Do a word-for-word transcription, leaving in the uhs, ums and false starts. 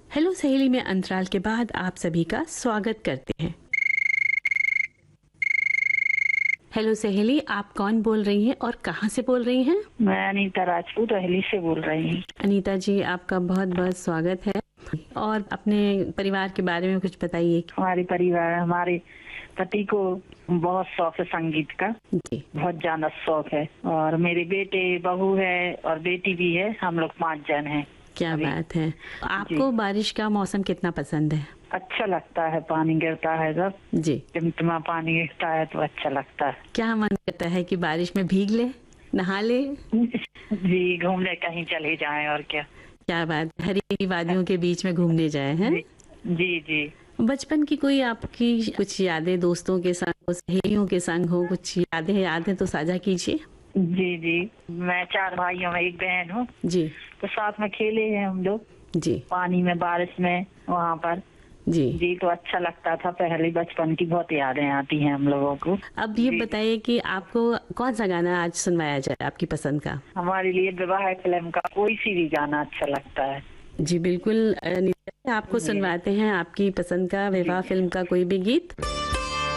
Hello सहेली में अंतराल के बाद आप सभी का स्वागत करते हैं। हेलो सहेली, आप कौन बोल रही हैं और कहां से बोल रही हैं? मैं अनीता राजपूत अहली से बोल रही हूँ। अनीता जी, आपका बहुत बहुत स्वागत है। और अपने परिवार के बारे में कुछ बताइए। हमारे परिवार हमारे पति को बहुत शौक है संगीत का, जी, बहुत ज्यादा शौक है। और मेरे बेटे बहू है और बेटी भी है, हम लोग पाँच जन हैं। क्या बात है। आपको बारिश का मौसम कितना पसंद है? अच्छा लगता है, पानी गिरता है जब जी, टिमटिमा पानी गिरता है तो अच्छा लगता है। क्या मन करता है कि बारिश में भीग ले, नहा ले? जी, घूमने कहीं चले जाएं और क्या। क्या बात, हरी वादियों के बीच में घूमने जाए हैं? जी जी जी। बचपन की कोई आपकी कुछ यादें दोस्तों के संग हो, सहेलियों के संग हो, कुछ यादें यादें तो साझा कीजिए। जी जी, मैं चार भाइयों में एक बहन हूँ, जी तो साथ में खेले हैं हम लोग जी पानी में, बारिश में, वहाँ पर। जी जी, तो अच्छा लगता था। पहले बचपन की बहुत यादें आती हैं हम लोगों को। अब ये बताइए कि आपको कौन सा गाना आज सुनवाया जाए आपकी पसंद का? हमारे लिए विवाह फिल्म का कोई सी भी गाना अच्छा लगता है। जी बिल्कुल, अनीता, आपको सुनवाते हैं आपकी पसंद का विवाह फिल्म का कोई भी गीत।